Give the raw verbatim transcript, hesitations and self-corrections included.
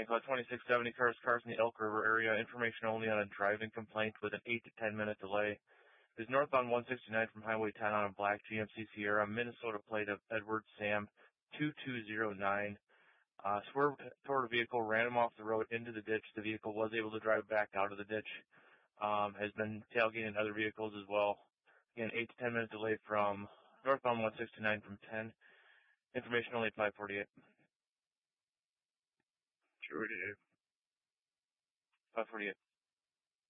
And call twenty-six seventy cars, cars in the Elk River area. Information only on a driving complaint with an eight to ten minute delay. Is northbound one sixty-nine from Highway ten on a black G M C Sierra, Minnesota plate of Edward Sam two two zero nine. Uh, swerved toward a vehicle, ran him off the road into the ditch. The vehicle was able to drive back out of the ditch. Um, has been tailgating other vehicles as well. Again, eight to ten minute delay from northbound one sixty-nine from ten. Information only at five forty-eight. Sure it is. five forty-eight.